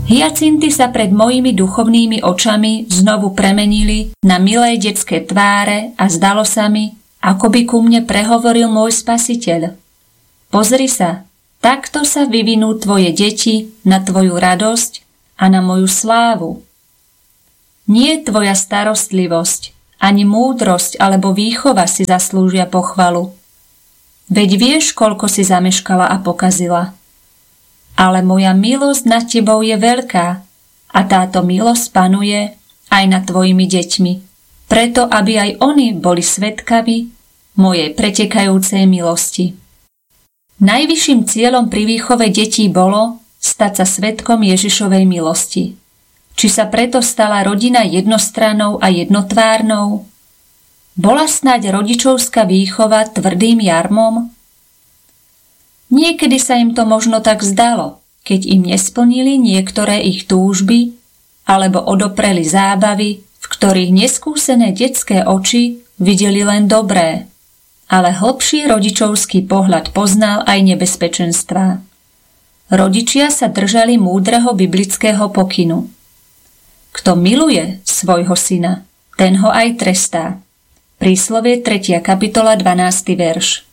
Hyacinty sa pred mojimi duchovnými očami znovu premenili na milé detské tváre a zdalo sa mi, ako by ku mne prehovoril môj Spasiteľ. Pozri sa, takto sa vyvinú tvoje deti na tvoju radosť a na moju slávu. Nie tvoja starostlivosť, ani múdrosť alebo výchova si zaslúžia pochvalu. Veď vieš, koľko si zameškala a pokazila. Ale moja milosť nad tebou je veľká a táto milosť panuje aj nad tvojimi deťmi, preto aby aj oni boli svedkami mojej pretekajúcej milosti. Najvyšším cieľom pri výchove detí bolo stať sa svedkom Ježišovej milosti. Či sa preto stala rodina jednostrannou a jednotvárnou? Bola snáď rodičovská výchova tvrdým jarmom? Niekedy sa im to možno tak zdalo, keď im nesplnili niektoré ich túžby alebo odopreli zábavy, v ktorých neskúsené detské oči videli len dobré, ale hlbší rodičovský pohľad poznal aj nebezpečenstvá. Rodičia sa držali múdreho biblického pokynu. Kto miluje svojho syna, ten ho aj trestá. Príslovie 3. kapitola 12. verš.